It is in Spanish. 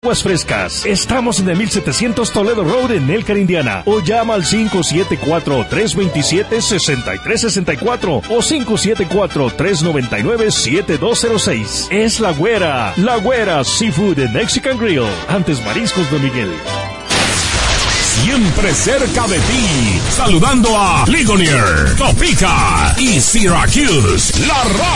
aguas frescas. Estamos en el 1700 Toledo Road en Elkhart, Indiana. O llama al 574-327-6364 o 574-399-7206. Es La Güera Seafood and Mexican Grill. Antes Mariscos Don Miguel. Siempre cerca de ti, saludando a Ligonier, Topeka y Syracuse, la radio.